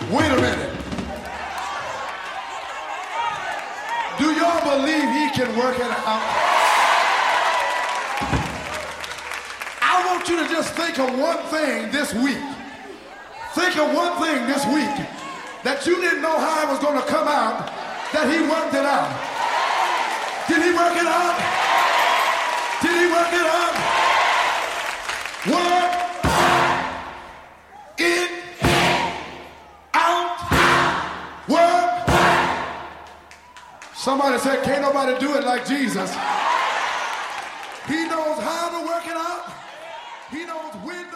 Wait a minute. Do y'all believe he can work it out? I want you to just think of one thing this week. Think of one thing this week that you didn't know how it was going to come out, that he worked it out. Did he work it out? Did he work it out? Work it out. Work. Somebody said, can't nobody do it like Jesus. He knows how to work it out. He knows when